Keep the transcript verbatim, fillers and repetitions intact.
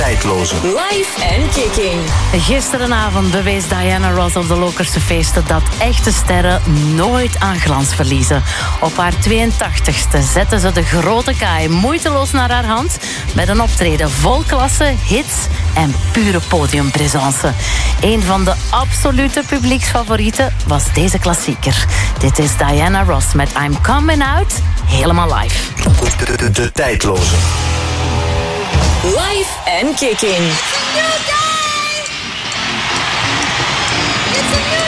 tijdloze. Live en kicking. Gisterenavond bewees Diana Ross op de Lokerse feesten dat echte sterren nooit aan glans verliezen. Op haar tweeëntachtigste zette ze de grote kaai moeiteloos naar haar hand met een optreden vol klasse, hits en pure podiumpresence. Een van de absolute publieksfavorieten was deze klassieker. Dit is Diana Ross met I'm Coming Out, helemaal live. De, de, de tijdloze. Live en kicking. It's a new day! It's a new